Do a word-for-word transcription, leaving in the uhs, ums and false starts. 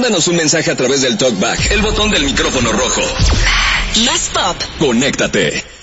Mándanos un mensaje a través del TalkBack, el botón del micrófono rojo. Más pop. Conéctate.